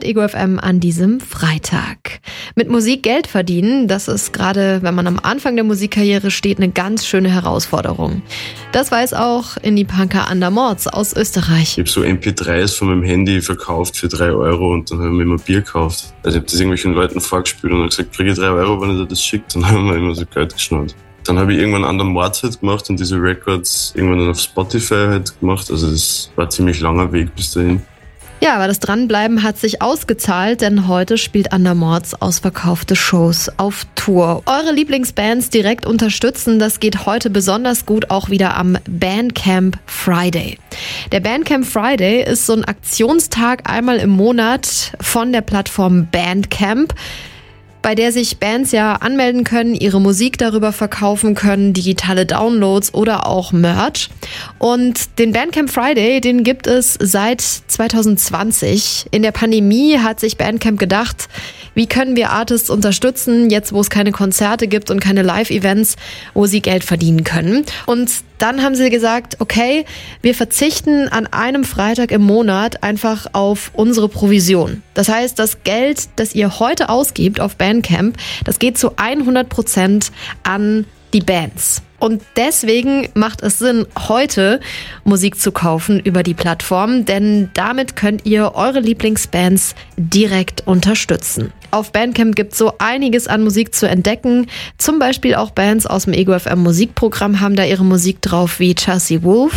hört Ego FM an diesem Freitag. Mit Musik Geld verdienen, das ist gerade, wenn man am Anfang der Musikkarriere steht, eine ganz schöne Herausforderung. Das weiß auch Indie-Punker Andermords aus Österreich. Ich habe so MP3s von meinem Handy verkauft für 3 Euro und dann haben wir immer Bier gekauft. Also ich habe das irgendwelchen Leuten vorgespielt und habe gesagt, kriege ich 3 Euro, wenn ihr das schickt? Dann haben wir immer so Geld geschnallt. Dann habe ich irgendwann Andermords halt gemacht und diese Records irgendwann dann auf Spotify halt gemacht. Also das war ein ziemlich langer Weg bis dahin. Ja, aber das Dranbleiben hat sich ausgezahlt, denn heute spielt Andermords ausverkaufte Shows auf Tour. Eure Lieblingsbands direkt unterstützen, das geht heute besonders gut auch wieder am Bandcamp Friday. Der Bandcamp Friday ist so ein Aktionstag einmal im Monat von der Plattform Bandcamp, bei der sich Bands ja anmelden können, ihre Musik darüber verkaufen können, digitale Downloads oder auch Merch. Und den Bandcamp Friday, den gibt es seit 2020. In der Pandemie hat sich Bandcamp gedacht, wie können wir Artists unterstützen, jetzt wo es keine Konzerte gibt und keine Live-Events, wo sie Geld verdienen können. Und dann haben sie gesagt, okay, wir verzichten an einem Freitag im Monat einfach auf unsere Provision. Das heißt, das Geld, das ihr heute ausgibt auf Bandcamp, das geht zu 100% an die Bands. Und deswegen macht es Sinn, heute Musik zu kaufen über die Plattform, denn damit könnt ihr eure Lieblingsbands direkt unterstützen. Auf Bandcamp gibt es so einiges an Musik zu entdecken. Zum Beispiel auch Bands aus dem Ego FM Musikprogramm haben da ihre Musik drauf, wie Chelsea Wolf.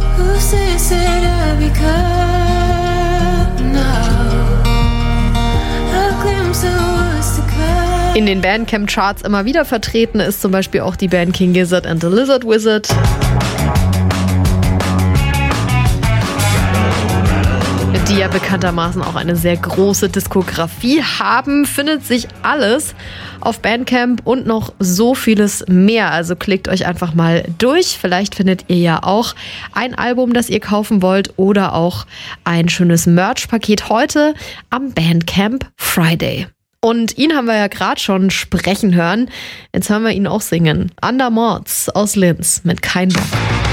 In den Bandcamp-Charts immer wieder vertreten ist zum Beispiel auch die Band King Gizzard and the Lizard Wizard. Die ja bekanntermaßen auch eine sehr große Diskografie haben, findet sich alles auf Bandcamp und noch so vieles mehr. Also klickt euch einfach mal durch. Vielleicht findet ihr ja auch ein Album, das ihr kaufen wollt oder auch ein schönes Merch-Paket heute am Bandcamp Friday. Und ihn haben wir ja gerade schon sprechen hören. Jetzt hören wir ihn auch singen. Andermords aus Linz mit Kein Bock.